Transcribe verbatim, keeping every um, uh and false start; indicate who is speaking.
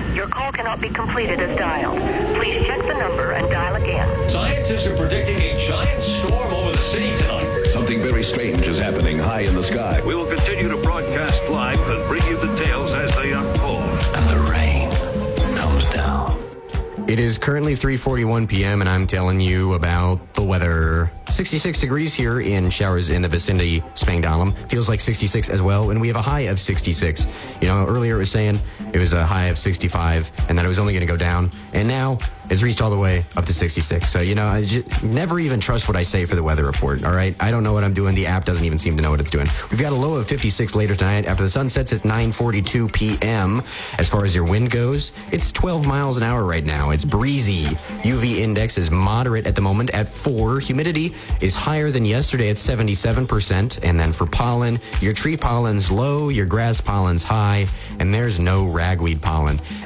Speaker 1: Your call cannot be completed as dialed. Please check the number and dial again.
Speaker 2: Scientists are predicting a giant storm over the city tonight.
Speaker 3: Something very strange is happening high in the sky.
Speaker 4: We will continue to broadcast live and bring you details as they unfold.
Speaker 5: And the rain comes down.
Speaker 6: It is currently three forty-one p.m. and I'm telling you about the weather. sixty-six degrees here in showers in the vicinity, Spangdahlem. Feels like sixty-six as well, and we have a high of sixty-six. You know, earlier it was saying it was a high of sixty-five and that it was only going to go down, and now it's reached all the way up to sixty-six. So, you know, I just never even trust what I say for the weather report, all right? I don't know what I'm doing. The app doesn't even seem to know what it's doing. We've got a low of fifty-six later tonight after the sun sets at nine forty-two p.m. As far as your wind goes, it's twelve miles an hour right now. It's breezy. U V index is moderate at the moment at four. Humidity is higher than yesterday at seventy-seven percent. And then for pollen, your tree pollen's low, your grass pollen's high, and there's no ragweed pollen.